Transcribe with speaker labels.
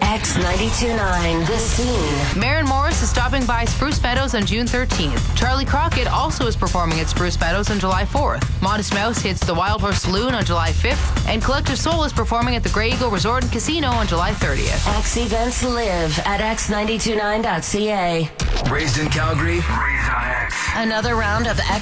Speaker 1: X92.9, The Scene.
Speaker 2: Maren Morris is stopping by Spruce Meadows on June 13th. Charlie Crockett also is performing at Spruce Meadows on July 4th. Modest Mouse hits the Wild Horse Saloon on July 5th. And Collector Soul is performing at the Grey Eagle Resort and Casino on July 30th.
Speaker 1: X events live at x929.ca.
Speaker 3: Raised in Calgary, raised on X.
Speaker 1: Another round of X